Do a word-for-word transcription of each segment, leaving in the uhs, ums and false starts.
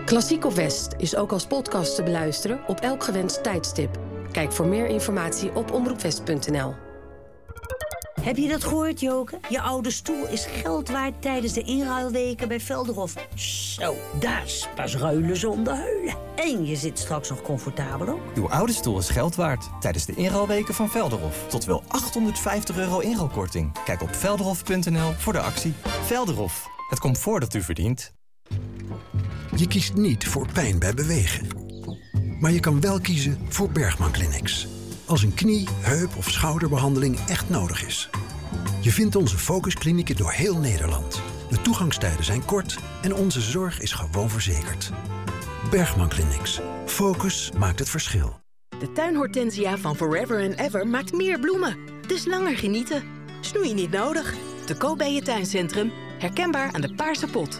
Klassiek op West is ook als podcast te beluisteren op elk gewenst tijdstip. Kijk voor meer informatie op omroep west punt n l. Heb je dat gehoord, Joke? Je oude stoel is geld waard tijdens de inruilweken bij Velderhof. Zo, dat is pas ruilen zonder huilen. En je zit straks nog comfortabel ook. Uw oude stoel is geld waard tijdens de inruilweken van Velderhof. Tot wel achthonderdvijftig euro inruilkorting. Kijk op velderhof punt n l voor de actie. Velderhof, het comfort dat u verdient. Je kiest niet voor pijn bij bewegen. Maar je kan wel kiezen voor Bergman Clinics. Als een knie, heup of schouderbehandeling echt nodig is. Je vindt onze focusklinieken door heel Nederland. De toegangstijden zijn kort en onze zorg is gewoon verzekerd. Bergman Clinics. Focus maakt het verschil. De tuinhortensia van Forever and Ever maakt meer bloemen. Dus langer genieten. Snoeien niet nodig. Te koop bij je tuincentrum. Herkenbaar aan de paarse pot.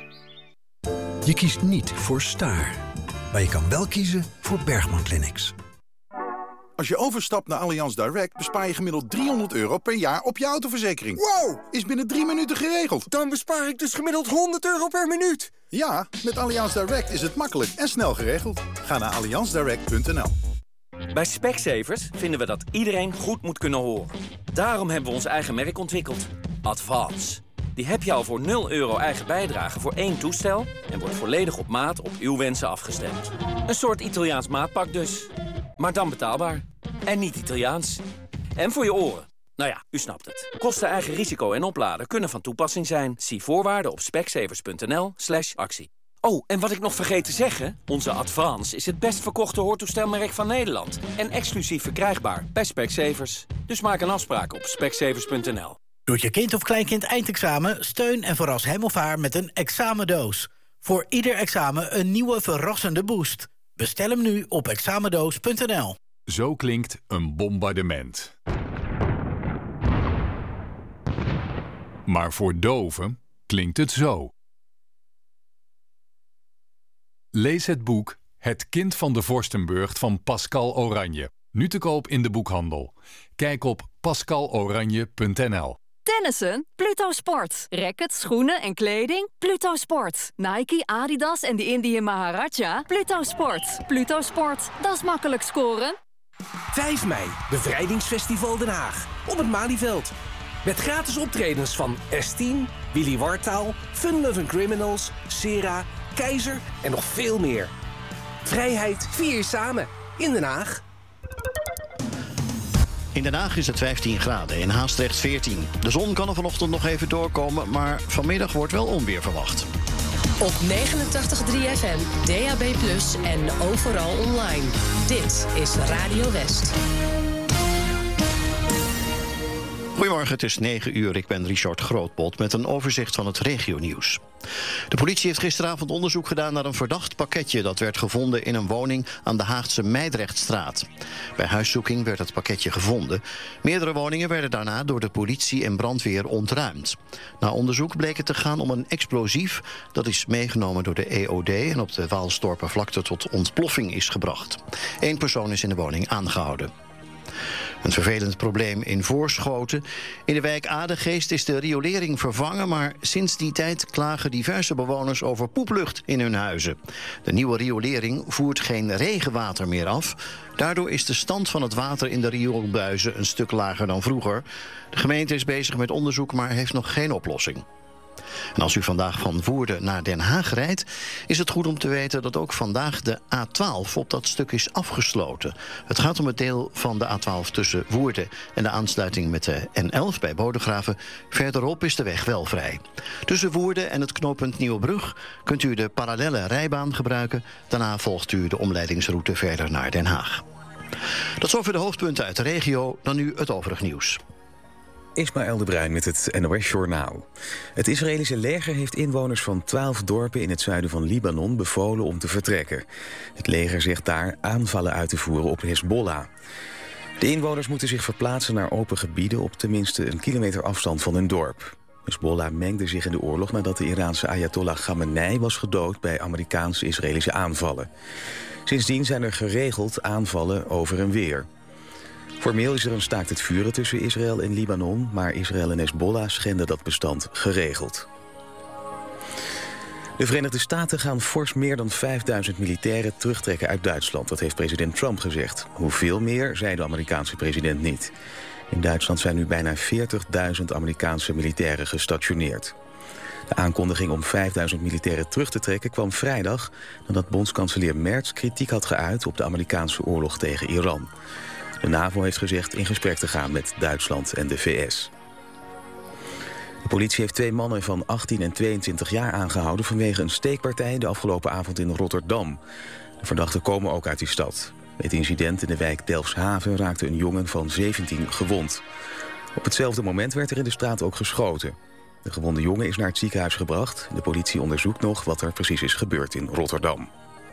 Je kiest niet voor Staar. Maar je kan wel kiezen voor Bergman Clinics. Als je overstapt naar Allianz Direct bespaar je gemiddeld driehonderd euro per jaar op je autoverzekering. Wow! Is binnen drie minuten geregeld. Dan bespaar ik dus gemiddeld honderd euro per minuut. Ja, met Allianz Direct is het makkelijk en snel geregeld. Ga naar allianz direct punt n l. Bij Specsavers vinden we dat iedereen goed moet kunnen horen. Daarom hebben we ons eigen merk ontwikkeld. Advance. Die heb je al voor nul euro eigen bijdrage voor één toestel en wordt volledig op maat op uw wensen afgestemd. Een soort Italiaans maatpak dus. Maar dan betaalbaar. En niet Italiaans. En voor je oren. Nou ja, u snapt het. Kosten, eigen risico en opladen kunnen van toepassing zijn. Zie voorwaarden op specsavers punt n l slash actie. Oh, en wat ik nog vergeet te zeggen. Onze Advance is het best verkochte hoortoestelmerk van Nederland. En exclusief verkrijgbaar bij Specsavers. Dus maak een afspraak op specsavers punt n l. Doet je kind of kleinkind eindexamen? Steun en verras hem of haar met een examendoos. Voor ieder examen een nieuwe verrassende boost. Bestel hem nu op examendoos punt n l. Zo klinkt een bombardement. Maar voor doven klinkt het zo. Lees het boek Het kind van de Vorstenburg van Pascal Oranje. Nu te koop in de boekhandel. Kijk op pascal oranje punt n l. Tennissen? Pluto Sport. Rackets, schoenen en kleding? Pluto Sport. Nike, Adidas en de Indian Maharaja? Pluto Sport. Pluto Sport. Dat is makkelijk scoren. vijf mei, Bevrijdingsfestival Den Haag. Op het Malieveld. Met gratis optredens van S tien, Willy Wartaal, Fun Loving Criminals, Sera, Keizer en nog veel meer. Vrijheid vier je samen. In Den Haag. In Den Haag is het vijftien graden, in Haastrecht veertien. De zon kan er vanochtend nog even doorkomen, maar vanmiddag wordt wel onweer verwacht. Op negenentachtig komma drie F M, D A B plus, en overal online. Dit is Radio West. Goedemorgen, het is negen uur. Ik ben Richard Grootbot met een overzicht van het regionieuws. De politie heeft gisteravond onderzoek gedaan naar een verdacht pakketje dat werd gevonden in een woning aan de Haagse Meidrechtstraat. Bij huiszoeking werd het pakketje gevonden. Meerdere woningen werden daarna door de politie en brandweer ontruimd. Na onderzoek bleek het te gaan om een explosief dat is meegenomen door de E O D en op de Waalstorpervlakte tot ontploffing is gebracht. Eén persoon is in de woning aangehouden. Een vervelend probleem in Voorschoten. In de wijk Adegeest is de riolering vervangen, maar sinds die tijd klagen diverse bewoners over poeplucht in hun huizen. De nieuwe riolering voert geen regenwater meer af. Daardoor is de stand van het water in de rioolbuizen een stuk lager dan vroeger. De gemeente is bezig met onderzoek, maar heeft nog geen oplossing. En als u vandaag van Woerden naar Den Haag rijdt, is het goed om te weten dat ook vandaag de A twaalf op dat stuk is afgesloten. Het gaat om het deel van de A twaalf tussen Woerden en de aansluiting met de N elf bij Bodegraven. Verderop is de weg wel vrij. Tussen Woerden en het knooppunt Nieuwebrug kunt u de parallelle rijbaan gebruiken. Daarna volgt u de omleidingsroute verder naar Den Haag. Dat is over de hoofdpunten uit de regio, dan nu het overig nieuws. Ismaël de Bruin met het N O S-journaal. Het Israëlische leger heeft inwoners van twaalf dorpen in het zuiden van Libanon bevolen om te vertrekken. Het leger zegt daar aanvallen uit te voeren op Hezbollah. De inwoners moeten zich verplaatsen naar open gebieden op tenminste een kilometer afstand van hun dorp. Hezbollah mengde zich in de oorlog nadat de Iraanse Ayatollah Khamenei was gedood bij Amerikaanse Israëlische aanvallen. Sindsdien zijn er geregeld aanvallen over en weer. Formeel is er een staakt het vuren tussen Israël en Libanon, maar Israël en Hezbollah schenden dat bestand geregeld. De Verenigde Staten gaan fors meer dan vijfduizend militairen terugtrekken uit Duitsland. Dat heeft president Trump gezegd. Hoeveel meer, zei de Amerikaanse president niet. In Duitsland zijn nu bijna veertigduizend Amerikaanse militairen gestationeerd. De aankondiging om vijfduizend militairen terug te trekken kwam vrijdag nadat bondskanselier Merz kritiek had geuit op de Amerikaanse oorlog tegen Iran. De NAVO heeft gezegd in gesprek te gaan met Duitsland en de V S. De politie heeft twee mannen van achttien en tweeëntwintig jaar aangehouden vanwege een steekpartij de afgelopen avond in Rotterdam. De verdachten komen ook uit die stad. Bij het incident in de wijk Delfshaven raakte een jongen van zeventien gewond. Op hetzelfde moment werd er in de straat ook geschoten. De gewonde jongen is naar het ziekenhuis gebracht. De politie onderzoekt nog wat er precies is gebeurd in Rotterdam.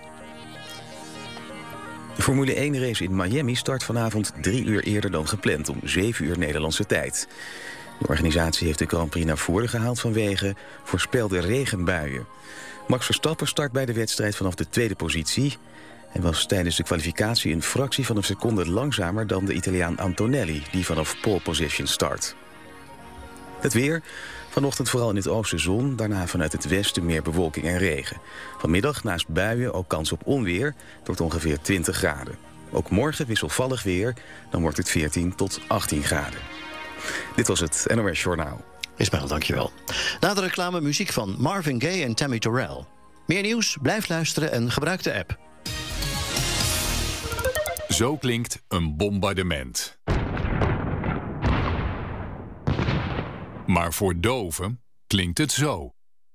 De Formule één race in Miami start vanavond drie uur eerder dan gepland, om zeven uur Nederlandse tijd. De organisatie heeft de Grand Prix naar voren gehaald vanwege voorspelde regenbuien. Max Verstappen start bij de wedstrijd vanaf de tweede positie. Hij was tijdens de kwalificatie een fractie van een seconde langzamer dan de Italiaan Antonelli, die vanaf pole position start. Het weer. Vanochtend vooral in het oosten zon, daarna vanuit het westen meer bewolking en regen. Vanmiddag naast buien ook kans op onweer, het wordt ongeveer twintig graden. Ook morgen wisselvallig weer, dan wordt het veertien tot achttien graden. Dit was het N O S Journaal. Ismaël, dankjewel. Na de reclame muziek van Marvin Gaye en Tammy Terrell. Meer nieuws? Blijf luisteren en gebruik de app. Zo klinkt een bombardement. Maar voor doven klinkt het zo.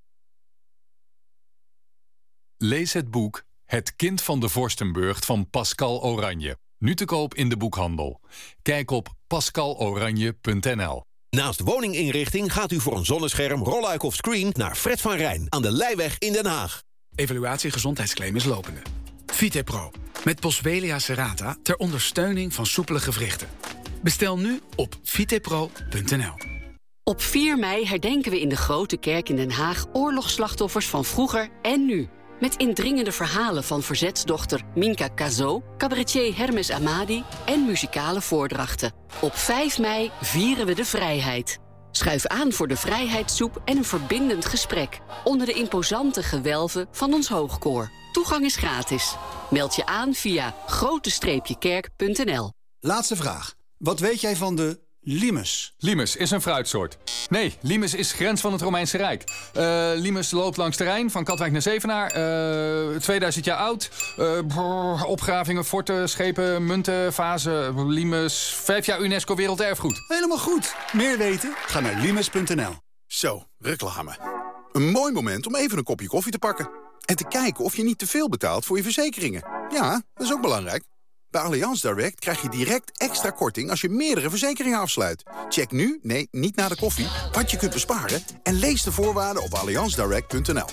Lees het boek Het kind van de Vorstenburgt van Pascal Oranje. Nu te koop in de boekhandel. Kijk op pascal oranje punt n l. Naast woninginrichting gaat u voor een zonnescherm, rolluik of screen naar Fred van Rijn aan de Leijweg in Den Haag. Evaluatie gezondheidsclaim is lopende. Vitepro met Boswellia serrata ter ondersteuning van soepele gewrichten. Bestel nu op vitepro punt n l. Op vier mei herdenken we in de Grote Kerk in Den Haag oorlogsslachtoffers van vroeger en nu. Met indringende verhalen van verzetsdochter Minka Kazo, cabaretier Hermes Amadi en muzikale voordrachten. Op vijf mei vieren we de vrijheid. Schuif aan voor de vrijheidssoep en een verbindend gesprek onder de imposante gewelven van ons hoogkoor. Toegang is gratis. Meld je aan via grote kerk punt n l. Laatste vraag. Wat weet jij van de limes? Limes is een fruitsoort. Nee, limes is grens van het Romeinse Rijk. Uh, limes loopt langs de Rijn, van Katwijk naar Zevenaar. Uh, tweeduizend jaar oud. Uh, brrr, opgravingen, forten, schepen, munten, vazen. Limes, vijf jaar UNESCO Werelderfgoed. Helemaal goed. Meer weten? Ga naar limes punt n l. Zo, reclame. Een mooi moment om even een kopje koffie te pakken. En te kijken of je niet te veel betaalt voor je verzekeringen. Ja, dat is ook belangrijk. Bij Allianz Direct krijg je direct extra korting als je meerdere verzekeringen afsluit. Check nu, nee, niet na de koffie, wat je kunt besparen en lees de voorwaarden op allianz direct punt n l.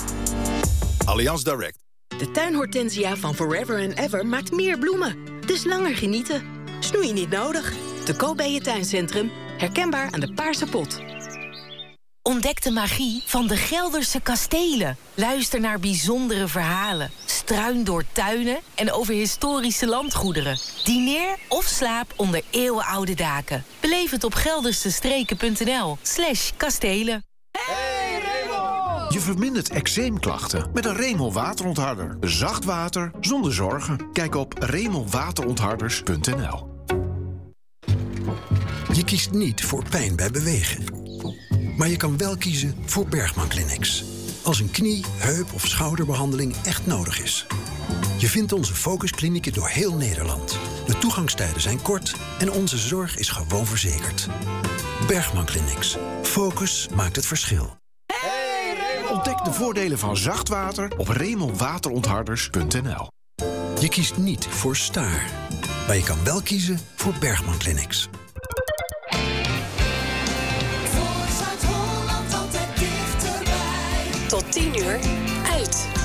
Allianz Direct. De tuinhortensia van Forever and Ever maakt meer bloemen. Dus langer genieten. Snoei niet nodig. Te koop bij je tuincentrum. Herkenbaar aan de paarse pot. Ontdek de magie van de Gelderse kastelen. Luister naar bijzondere verhalen. Struin door tuinen en over historische landgoederen. Dineer of slaap onder eeuwenoude daken. Beleef het op geldersestreken punt n l slash kastelen. Hey Remo! Je vermindert eczeemklachten met een Remo waterontharder. Zacht water zonder zorgen. Kijk op remo waterontharders punt n l. Je kiest niet voor pijn bij bewegen. Maar je kan wel kiezen voor Bergman Clinics. Als een knie, heup of schouderbehandeling echt nodig is. Je vindt onze focusklinieken door heel Nederland. De toegangstijden zijn kort en onze zorg is gewoon verzekerd. Bergman Clinics. Focus maakt het verschil. Ontdek de voordelen van zacht water op remo waterontharders punt n l. Je kiest niet voor Staar. Maar je kan wel kiezen voor Bergman Clinics. Tot tien uur,